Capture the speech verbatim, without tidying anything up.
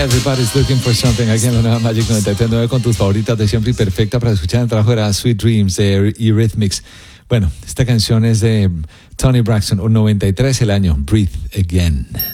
Everybody's looking for something aquí en la nueva Magic noventa y tres punto nueve con tus favoritas de siempre y perfecta para escuchar. El trabajo era Sweet Dreams de Eurythmics. Bueno, esta canción es de Tony Braxton, un noventa y tres el año, Breathe Again.